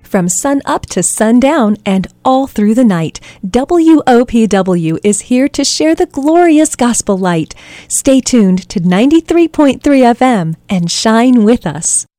from sun up to sundown and all through the night. WOPW is here to share the glorious gospel light. Stay tuned to 93.3 FM and shine with us.